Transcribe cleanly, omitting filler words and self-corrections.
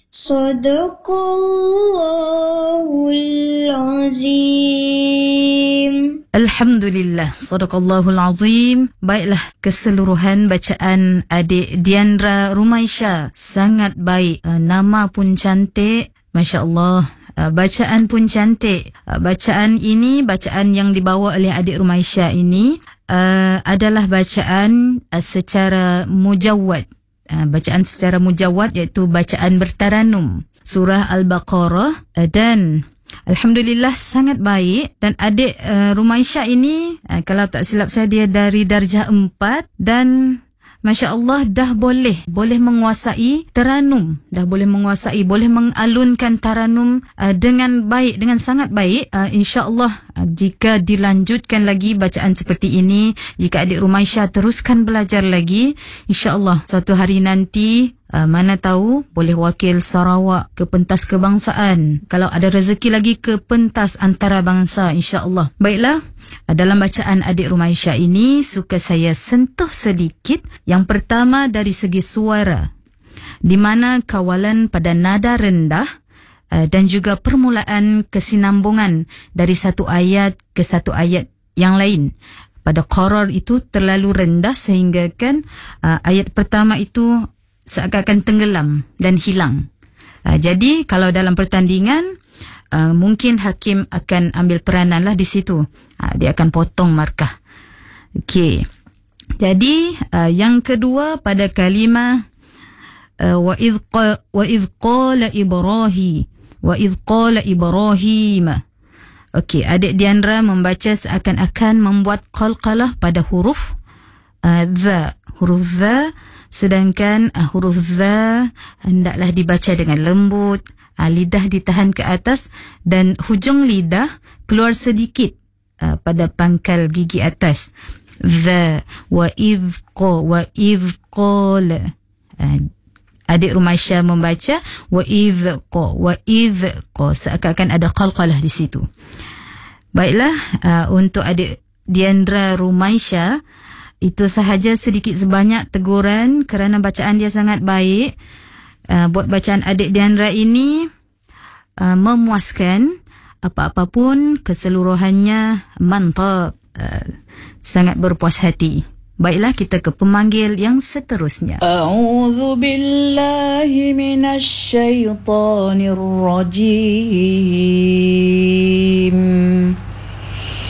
Sadaqallahul Azim. Alhamdulillah, Sadaqallahul Azim. Baiklah, keseluruhan bacaan adik Diandra Rumaisha sangat baik. Nama pun cantik, Masya Allah. Bacaan pun cantik. Bacaan ini, bacaan yang dibawa oleh adik Rumaisha ini adalah bacaan secara mujawwad. Bacaan secara mujawwad iaitu bacaan bertaranum surah Al-Baqarah, dan alhamdulillah sangat baik. Dan adik Rumaisha ini kalau tak silap saya dia dari darjah 4 dan Masya Allah dah boleh menguasai taranum, boleh mengalunkan taranum dengan baik, dengan sangat baik. InsyaAllah jika dilanjutkan lagi bacaan seperti ini, jika adik Rumaisha teruskan belajar lagi, InsyaAllah suatu hari nanti mana tahu boleh wakil Sarawak ke pentas kebangsaan. Kalau ada rezeki lagi ke pentas antarabangsa, insya-Allah. Baiklah, dalam bacaan adik Rumaisha ini suka saya sentuh sedikit. Yang pertama dari segi suara, di mana kawalan pada nada rendah dan juga permulaan kesinambungan dari satu ayat ke satu ayat yang lain. Pada qarar itu terlalu rendah sehingga kan ayat pertama itu seakan-akan tenggelam dan hilang. Jadi kalau dalam pertandingan mungkin hakim akan ambil peranan lah di situ. Dia akan potong markah. Okey. Jadi yang kedua pada kalimah wa idh qala Ibrahim. Okey, adik Diandra membaca seakan-akan membuat qalqalah pada huruf dha. Huruf dha, sedangkan huruf dha hendaklah dibaca dengan lembut. Lidah ditahan ke atas dan hujung lidah keluar sedikit pada pangkal gigi atas. Dha wa idh qala. Adik Rumaisha membaca wa idh qa, seakan-akan ada qalqalah di situ. Baiklah, untuk adik Diandra Rumaisha itu sahaja sedikit sebanyak teguran kerana bacaan dia sangat baik. Buat bacaan adik Diandra ini memuaskan, apa-apa pun keseluruhannya mantap, sangat berpuas hati. Baiklah, kita ke pemanggil yang seterusnya. A'udzu billahi minasy syaithanir rajim.